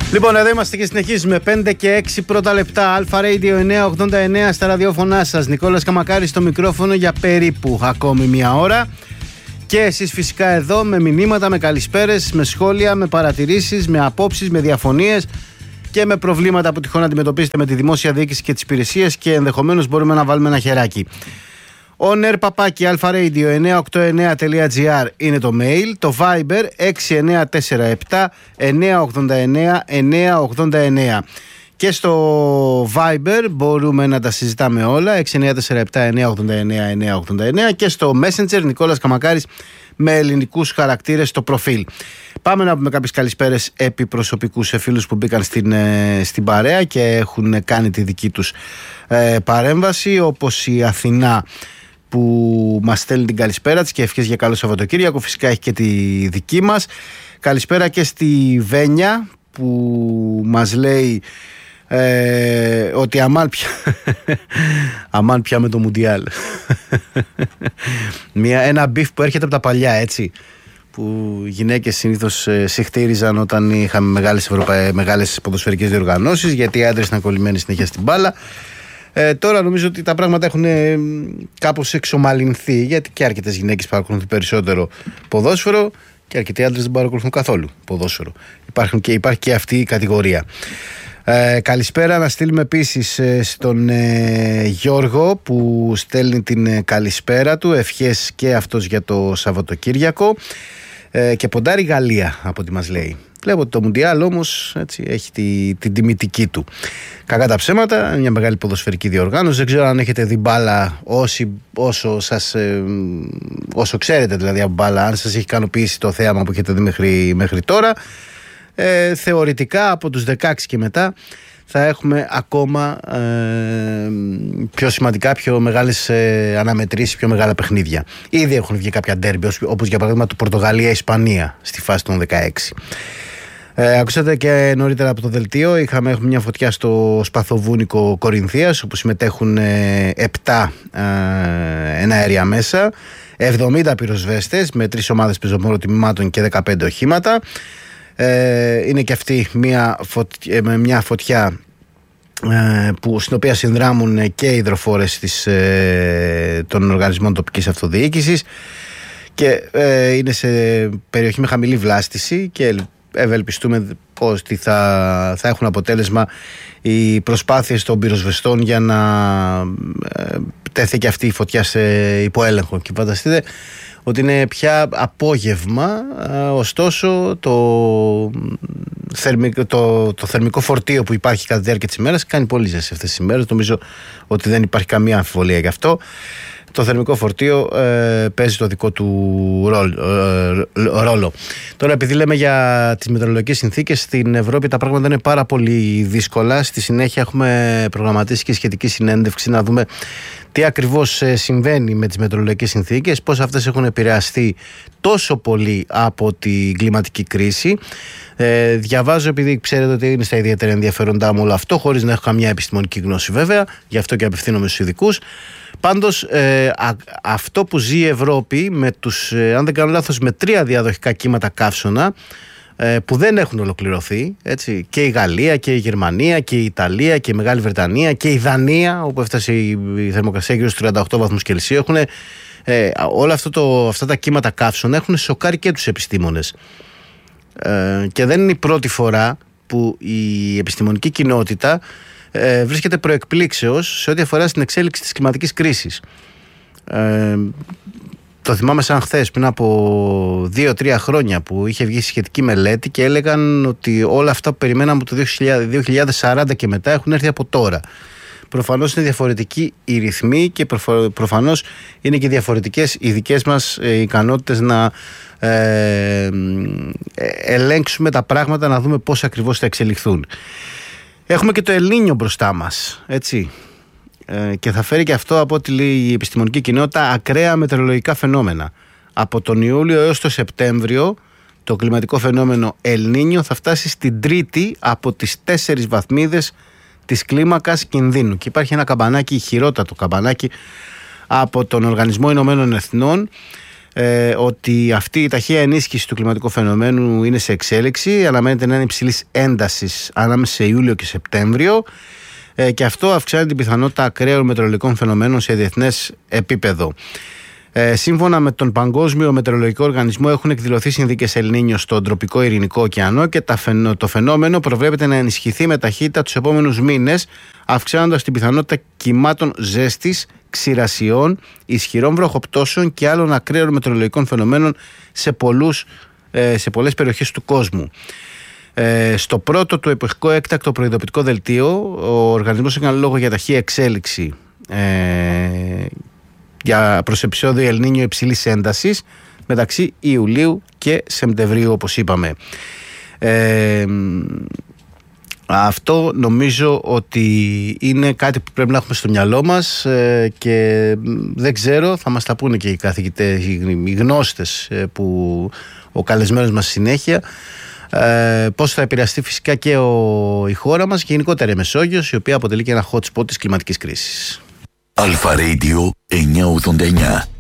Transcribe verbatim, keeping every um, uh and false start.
Λοιπόν, εδώ είμαστε και συνεχίζουμε. πέντε και έξι πρώτα λεπτά. Αλφα Radio εννιακόσια ογδόντα εννέα στα ραδιόφωνά σας. Νικόλας Καμακάρης στο μικρόφωνο για περίπου ακόμη μία ώρα. Και εσείς φυσικά εδώ με μηνύματα, με καλησπέρες, με σχόλια, με παρατηρήσεις, με απόψεις, με διαφωνίες και με προβλήματα που τυχόν αντιμετωπίσετε με τη δημόσια διοίκηση και τις υπηρεσίες και ενδεχομένως μπορούμε να βάλουμε ένα χεράκι. On air παπάκι alfaradio εννιακόσια ογδόντα εννέα τελεία gr είναι το mail. Το Viber έξι εννιά τέσσερα επτά εννιακόσια ογδόντα εννέα εννιακόσια ογδόντα εννέα. Και στο Viber μπορούμε να τα συζητάμε όλα. έξι εννιά τέσσερα επτά εννιακόσια ογδόντα εννέα εννιακόσια ογδόντα εννέα. Και στο Messenger Νικόλας Καμακάρης με ελληνικούς χαρακτήρες στο προφίλ. Πάμε να πούμε κάποιες καλησπέρες επί προσωπικούς σε φίλους που μπήκαν στην, στην παρέα και έχουν κάνει τη δική τους ε, παρέμβαση, όπως η Αθηνά που μας στέλνει την καλησπέρα της και ευχές για καλό Σαββατοκύριακο. Φυσικά έχει και τη δική μας. Καλησπέρα και στη Βένια που μας λέει ε, ότι αμάν πια αμάν πια με το Μουντιάλ. Μια, ένα μπιφ που έρχεται από τα παλιά, έτσι, που οι γυναίκες συνήθως ε, συχτήριζαν όταν είχαμε μεγάλες, Ευρωπα... μεγάλες ποδοσφαιρικές διοργανώσεις, γιατί οι άντρες ήταν κολλημένοι συνέχεια στην μπάλα. Ε, τώρα νομίζω ότι τα πράγματα έχουν ε, κάπως εξομαλυνθεί, γιατί και αρκετές γυναίκες παρακολουθούν περισσότερο ποδόσφαιρο και αρκετοί άντρες δεν παρακολουθούν καθόλου ποδόσφαιρο. Υπάρχουν και, υπάρχει και αυτή η κατηγορία. Ε, καλησπέρα να στείλουμε επίσης ε, στον ε, Γιώργο που στέλνει την ε, καλησπέρα του. Ευχές και αυτός για το Σαββατοκύριακο. Ε, και ποντάρει Γαλλία από ό,τι μας λέει. Βλέπω ότι το Μουντιάλ όμως, έτσι, έχει τη, την τιμητική του. Κακά τα ψέματα, μια μεγάλη ποδοσφαιρική διοργάνωση. Δεν ξέρω αν έχετε δει μπάλα όσοι, όσο, σας, ε, όσο ξέρετε δηλαδή από μπάλα, αν σας έχει ικανοποιήσει το θέαμα που έχετε δει μέχρι, μέχρι τώρα. Ε, θεωρητικά από τους δεκαέξι και μετά θα έχουμε ακόμα ε, πιο σημαντικά, πιο μεγάλες ε, αναμετρήσεις, πιο μεγάλα παιχνίδια. Ήδη έχουν βγει κάποια ντέρμπι, όπως για παράδειγμα το Πορτογαλία-Ισπανία στη φάση των δεκαέξι. Ε, ακούσατε και νωρίτερα από το δελτίο, είχαμε έχουμε μια φωτιά στο σπαθοβούνικο Κορινθίας, όπου συμμετέχουν ε, επτά ε, εναέρια μέσα, εβδομήντα πυροσβέστες με τρεις ομάδες πεζοπόρων τμήματων και δεκαπέντε οχήματα. Ε, είναι και αυτή μια φωτιά, με μια φωτιά ε, που, στην οποία συνδράμουν και οι υδροφόρες της, ε, των οργανισμών τοπικής αυτοδιοίκησης και ε, είναι σε περιοχή με χαμηλή βλάστηση και ευελπιστούμε ότι θα, θα έχουν αποτέλεσμα οι προσπάθειες των πυροσβεστών για να ε, τέθει και αυτή η φωτιά σε υποέλεγχο. Και φανταστείτε ότι είναι πια απόγευμα, ωστόσο το θερμικό, το, το θερμικό φορτίο που υπάρχει κατά τη διάρκεια της ημέρας κάνει πολύ ζέστη αυτές τις ημέρες. Νομίζω ότι δεν υπάρχει καμία αμφιβολία γι' αυτό. Το θερμικό φορτίο ε, παίζει το δικό του ρόλο, ε, ρόλο. Τώρα, επειδή λέμε για τις μετεωρολογικές συνθήκες, στην Ευρώπη τα πράγματα είναι πάρα πολύ δύσκολα. Στη συνέχεια έχουμε προγραμματίσει και σχετική συνέντευξη να δούμε τι ακριβώς συμβαίνει με τις μετεωρολογικές συνθήκες, πώς αυτές έχουν επηρεαστεί τόσο πολύ από την κλιματική κρίση. Ε, διαβάζω, επειδή ξέρετε ότι είναι στα ιδιαίτερα ενδιαφέροντά μου όλο αυτό, χωρίς να έχω καμιά επιστημονική γνώση βέβαια, γι' αυτό και απευθύνομαι στους ειδικούς. Πάντως ε, α, αυτό που ζει η Ευρώπη με τους, ε, αν δεν κάνω λάθος, με τρία διαδοχικά κύματα καύσωνα ε, που δεν έχουν ολοκληρωθεί, έτσι, και η Γαλλία και η Γερμανία και η Ιταλία και η Μεγάλη Βρετανία και η Δανία, όπου έφτασε η, η θερμοκρασία γύρω στους τριάντα οκτώ βαθμούς Κελσίου, έχουν, ε, όλα αυτό το, αυτά τα κύματα καύσωνα έχουν σοκάρει και τους επιστήμονες. Ε, και δεν είναι η πρώτη φορά που η επιστημονική κοινότητα ε, βρίσκεται προεκπλήξεως σε ό,τι αφορά στην εξέλιξη της κλιματικής κρίσης. Ε, το θυμάμαι σαν χθες, πριν από δύο τρία χρόνια, που είχε βγει σχετική μελέτη και έλεγαν ότι όλα αυτά που περιμέναμε από το δύο χιλιάδες σαράντα και μετά έχουν έρθει από τώρα. Προφανώς είναι διαφορετικοί οι ρυθμοί και προφανώς είναι και διαφορετικές οι δικές μας ικανότητες να ε, ελέγξουμε τα πράγματα, να δούμε πώς ακριβώς θα εξελιχθούν. Έχουμε και το Ελνίνιο μπροστά μας, έτσι, ε, και θα φέρει και αυτό, από ό,τι λέει η επιστημονική κοινότητα, ακραία μετεωρολογικά φαινόμενα. Από τον Ιούλιο έως τον Σεπτέμβριο το κλιματικό φαινόμενο Ελνίνιο θα φτάσει στην τρίτη από τις τέσσερις βαθμίδες της κλίμακας κινδύνου. Και υπάρχει ένα καμπανάκι, χειρότατο καμπανάκι, από τον Οργανισμό Ηνωμένων Εθνών, ε, ότι αυτή η ταχεία ενίσχυση του κλιματικού φαινομένου είναι σε εξέλιξη, αναμένεται να είναι υψηλής έντασης ανάμεσα σε Ιούλιο και Σεπτέμβριο, ε, και αυτό αυξάνει την πιθανότητα ακραίων μετεωρολογικών φαινομένων σε διεθνές επίπεδο. Ε, σύμφωνα με τον Παγκόσμιο Μετεωρολογικό Οργανισμό, έχουν εκδηλωθεί συνθήκες El Niño στον τροπικό Ειρηνικό ωκεανό και τα φαινο, το φαινόμενο προβλέπεται να ενισχυθεί με ταχύτητα τους επόμενους μήνες, αυξάνοντας την πιθανότητα κυμάτων ζέστης, ξηρασιών, ισχυρών βροχοπτώσεων και άλλων ακραίων μετεωρολογικών φαινομένων σε, πολλούς, ε, σε πολλές περιοχές του κόσμου. Ε, στο πρώτο του εποχικό έκτακτο προειδοποιητικό δελτίο, ο οργανισμός έκανε λόγο για ταχεία εξέλιξη ε, για προς επεισόδιο El Niño υψηλής έντασης μεταξύ Ιουλίου και Σεπτεμβρίου, όπως είπαμε. Ε, αυτό νομίζω ότι είναι κάτι που πρέπει να έχουμε στο μυαλό μας, ε, και δεν ξέρω, θα μας τα πούνε και οι καθηγητές, οι γνώστες, ε, που ο καλεσμένος μας συνέχεια, ε, πώς θα επηρεαστεί φυσικά και ο, η χώρα μας και γενικότερα η Μεσόγειος, η οποία αποτελεί και ένα hot spot της κλιματικής κρίσης. Αλφα Radio εννιακόσια ογδόντα εννιά.